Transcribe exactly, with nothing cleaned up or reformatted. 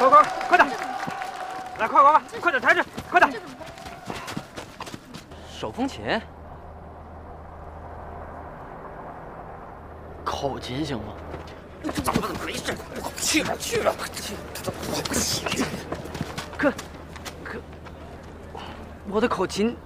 快快快点！来，快快快，快点抬着，快点！ 手风琴，口琴行吗？ 咱们没事，去吧去吧，我不行。 可可，我的口琴